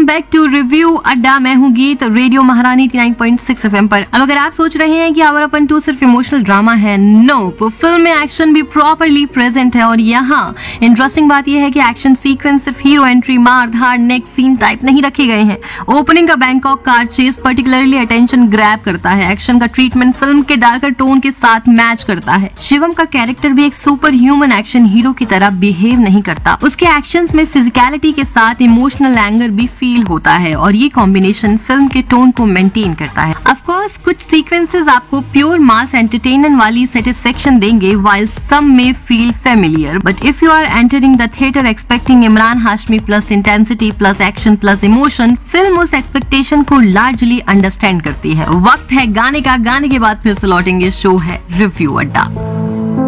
Back to review अड्डा। मैं हूँ गीत, रेडियो महारानी 89.6 एफएम पर। अब अगर आप सोच रहे हैं कि आवारापन 2 सिर्फ इमोशनल ड्रामा है, नो, फिल्म में एक्शन भी प्रॉपरली प्रेजेंट है। और यहाँ इंटरेस्टिंग बात यह है कि एक्शन सीक्वेंस सिर्फ हीरो एंट्री, मार धाड़, नेक्स्ट सीन टाइप नहीं रखे गए हैं। ओपनिंग का Bangkok car chess particularly attention grab करता है। एक्शन का ट्रीटमेंट फिल्म के डार्कर टोन के साथ मैच करता है। शिवम का कैरेक्टर भी एक सुपर ह्यूमन एक्शन हीरो की तरह बिहेव नहीं करता। उसके एक्शंस में फिजिकलिटी के साथ इमोशनल एंगर भी फील होता है और ये कॉम्बिनेशन फिल्म के टोन को मेंटेन करता है। ऑफ कोर्स कुछ सीक्वेंसेस आपको प्योर मास एंटरटेनमेंट वाली सेटिस्फेक्शन देंगे, while some may feel familiar, but if you are entering the theater expecting Imran Hashmi plus intensity plus action plus emotion, film उस एक्सपेक्टेशन को लार्जली अंडरस्टैंड करती है। वक्त है गाने का, गाने के बाद फिर से लौटेंगे। शो है रिव्यू अड्डा।